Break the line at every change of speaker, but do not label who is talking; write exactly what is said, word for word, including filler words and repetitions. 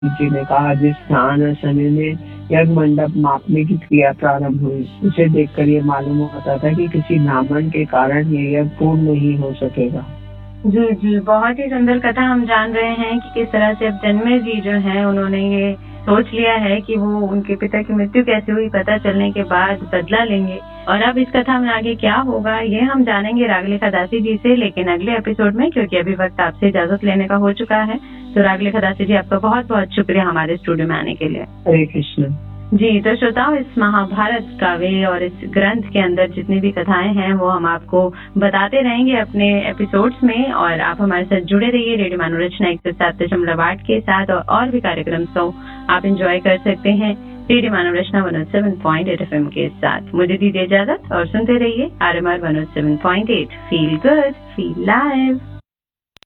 जी ने कहा, जिस स्थान और समय में यज्ञ मंडप मापने की क्रिया प्रारंभ हुई, उसे देखकर ये मालूम होता था कि किसी ब्राह्मण के कारण ये यज्ञ पूर्ण नहीं हो सकेगा।
जी, जी, बहुत ही सुंदर कथा हम जान रहे हैं कि किस तरह से अब जन्मेजय जी जो हैं उन्होंने ये सोच लिया है कि वो उनके पिता की मृत्यु कैसे हुई पता चलने के बाद बदला लेंगे। और अब इस कथा में आगे क्या होगा ये हम जानेंगे रागलेखा दासी जी से, लेकिन अगले एपिसोड में, क्योंकि अभी वक्त आपसे इजाजत लेने का हो चुका है। तो रागलेखा दासी जी, आपका बहुत बहुत शुक्रिया हमारे स्टूडियो में आने के लिए।
हरे कृष्ण।
जी, तो श्रोताओं, इस महाभारत काव्य और इस ग्रंथ के अंदर जितनी भी कथाएं हैं वो हम आपको बताते रहेंगे अपने एपिसोड्स में, और आप हमारे साथ जुड़े रहिए रेडियो मनोरंजन एक सौ सात दशमलव आठ के साथ, और, और भी कार्यक्रम को आप एंजॉय कर सकते हैं रेडियो मनोरंजन एक सौ सात पॉइंट आठ एफएम के साथ। मुझे दीजिए इजाजत और सुनते रहिए आरएमआर एक सौ सात पॉइंट आठ। Feel good, feel live.